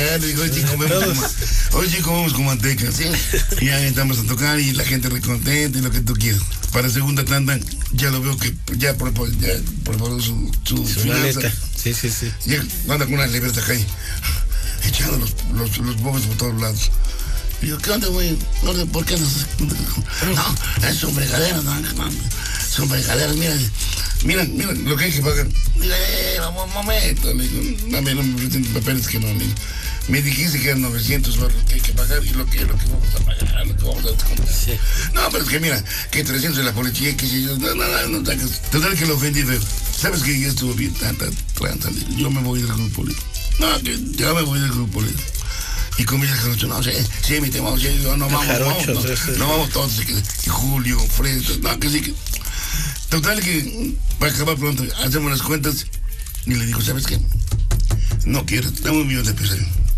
llegar, le digo, hoy sí comemos con manteca, ¿sí? Y ya estamos a tocar y la gente recontenta y lo que tú quieras. Para segunda tanda, ya lo veo que ya preparó su maleta. Sí. Ya anda con una libreta acá ahí, echando los bobos por todos lados. Y yo, ¿qué onda, güey? ¿Por qué no? No, es un fregadero, no, son fregaderos, mira lo que hay que pagar. Digo, vamos, un momento, le digo, a mí no me presenten papeles que no, le digo. Me dijiste que eran 900 barros que hay que pagar y lo que vamos a pagar, lo que vamos a contar. Sí. No, pero es que mira, que 300 de la policía, que si yo, no, total que lo ofendí, pero sabes que ya estuvo bien, tanta tranza, yo me voy del grupo, le digo. No, que ya me voy del grupo, le digo. Y comienza el jarocho, no sé, sí, mi tema, sí, no vamos todos, y Julio, Fred, no, que sí, que... Total que, para acabar pronto, hacemos las cuentas, y le digo, ¿sabes qué? No quiero, dame 1 millón de pesos.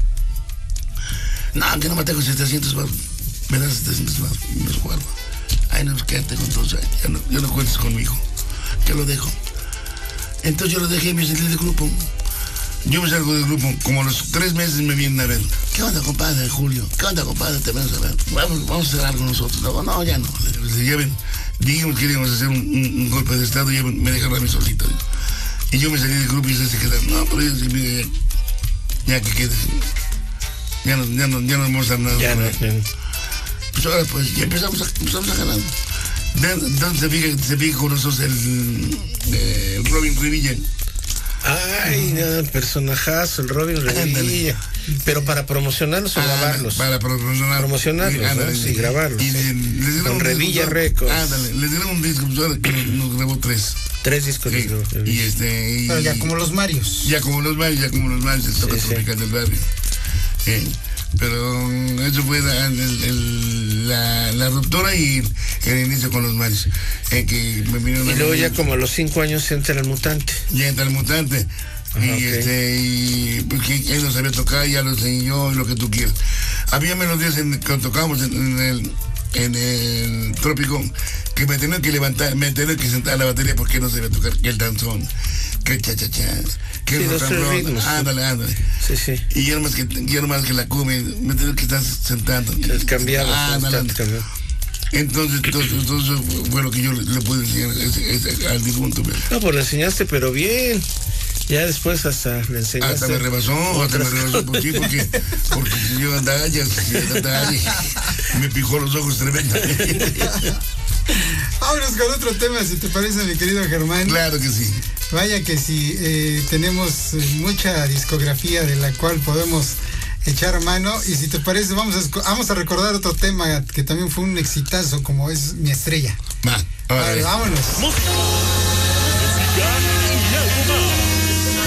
No, que no me tengo 700 baros, me das 700 baros, y los guardo. Ay, no, quédate con todos, ya no cuentes conmigo, ya lo dejo. Entonces yo lo dejé y me salí del grupo. Yo me salgo del grupo, como a los 3 meses me vienen a ver. ¿Qué onda, compadre, Julio? ¿Qué onda, compadre? Te vamos a ver. Vamos a hacer algo nosotros. No, ya no. Ya ven, dijimos que íbamos a hacer un golpe de estado y me dejaron a mí solito. Y yo me salí del grupo y se quedaron. No, pero yo sí, mire, ya que quede. Ya no vamos a hacer nada. Ya no. Pues ahora pues, ya empezamos a ganar. ¿Dónde se fija con nosotros el Robin Revilla? Ay, no, personajazo, el Robin Revilla. Pero para promocionarlos o grabarlos. Para promocionarlos, ¿no? Sí, grabarlos. Y les con Revilla Records. Ándale, les dieron un disco que nos grabó 3. 3 discos. Sí. Pero ya como los Marios. Ya como los Marios, el toque tropical del barrio. Pero eso fue la ruptura y el inicio con los Marios. Que me vinieron y luego ya como a los 5 años entra el Mutante. Ya entra el Mutante. Ajá, y porque él no sabía tocar, ya lo enseñó y lo que tú quieras. Había melodías cuando tocábamos en el Trópico que me tenían que levantar, me tenían que sentar a la batería porque no sabía tocar el danzón, que cha-cha-cha, que el rock and roll, ándale. Sí. Y yo nomás que la cumbia, me tenía que estar sentando. Cambiaba. Entonces fue lo que yo le pude enseñar al difunto. No, pues le enseñaste, pero bien. Ya después hasta le enseñaste. Hasta me rebasó por ti, porque yo andaba ya, me pijó los ojos tremendamente. Vámonos con otro tema, si te parece, mi querido Germán. Claro que sí. Vaya que sí, tenemos mucha discografía de la cual podemos echar mano, y si te parece vamos a recordar otro tema que también fue un exitazo, como es Mi Estrella. Vale, vámonos.